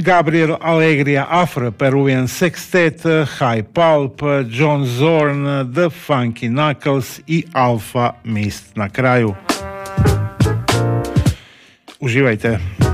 Gabriel Allegria Afro Peruvian Sextet, High Pulp, John Zorn, The Funky Knuckles i Alpha Mist na kraju. Uživajte.